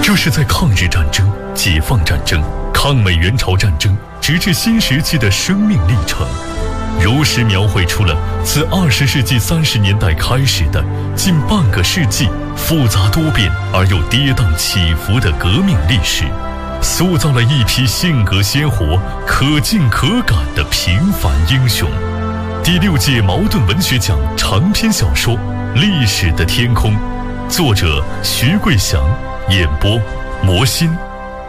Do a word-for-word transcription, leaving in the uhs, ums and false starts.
这是在抗日战争、解放战争、抗美援朝战争，直至新石器的生命历程，如实描绘出了自二十世纪三十年代开始的近半个世纪复杂多变而又跌宕起伏的革命历史，塑造了一批性格鲜活、可敬可感的平凡英雄。第六届茅盾文学奖长篇小说《历史的天空》，作者徐桂祥，演播魔心。